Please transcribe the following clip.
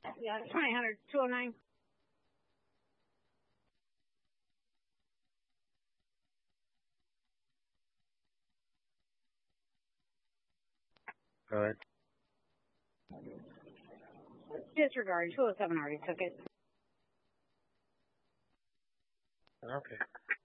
Yeah, 2000, 209. Go ahead. Disregard. 207 already took it. Okay.